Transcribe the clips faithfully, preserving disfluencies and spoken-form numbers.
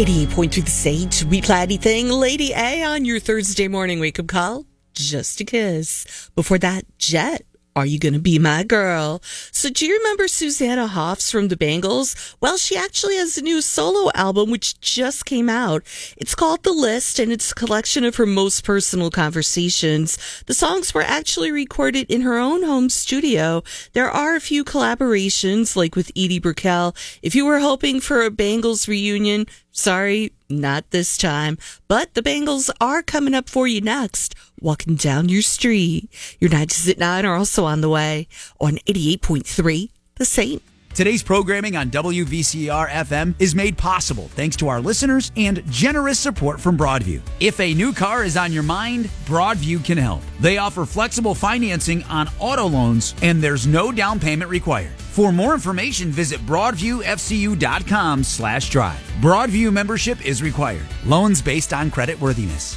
eighty-eight point three The Sage, We Play Anything, Lady A on your Thursday morning wake-up call. Just a kiss. Before that, Jet. Are You Gonna Be My Girl? So do you remember Susanna Hoffs from the Bangles? Well, she actually has a new solo album which just came out. It's called The List, and it's a collection of her most personal conversations. The songs were actually recorded in her own home studio. There are a few collaborations, like with Edie Brickell. If you were hoping for a Bangles reunion, sorry, not this time. But the Bangles are coming up for you next. Walking down your street. Your nineties at nine are also on the way on eighty-eight point three The Saint. Today's programming on W V C R F M is made possible thanks to our listeners and generous support from Broadview. If a new car is on your mind, Broadview can help. They offer flexible financing on auto loans, and there's no down payment required. For more information, visit broadviewfcu.com slash drive. Broadview membership is required. Loans based on creditworthiness.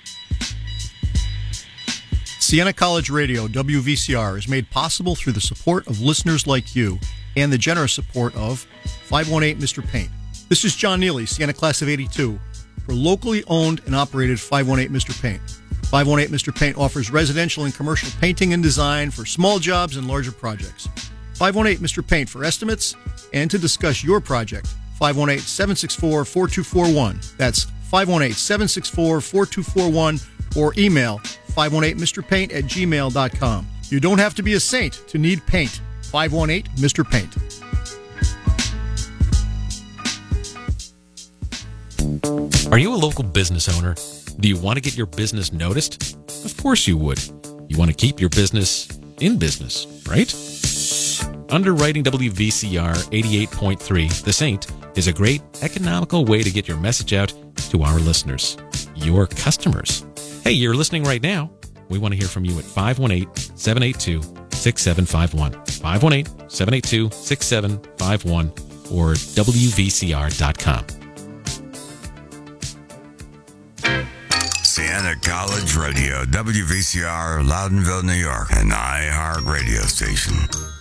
Siena College Radio, W V C R, is made possible through the support of listeners like you and the generous support of five one eight Mister Paint. This is John Neely, Siena Class of eighty-two, for locally owned and operated five one eight Mister Paint. five one eight Mister Paint offers residential and commercial painting and design for small jobs and larger projects. five one eight Mister Paint for estimates and to discuss your project. five one eight, seven six four, four two four one. That's five one eight, seven six four, four two four one, or email five one eight Mister Paint at gmail dot com. You don't have to be a saint to need paint. five one eight Mister Paint. Are you a local business owner? Do you want to get your business noticed? Of course you would. You want to keep your business in business, right? Underwriting W V C R eighty-eight point three The Saint is a great economical way to get your message out to our listeners, your customers. Hey, you're listening right now. We want to hear from you at five one eight, seven eight two, six seven five one. five one eight, seven eight two, six seven five one or W V C R dot com. Siena College Radio, W V C R, Loudonville, New York, an iHeart radio station.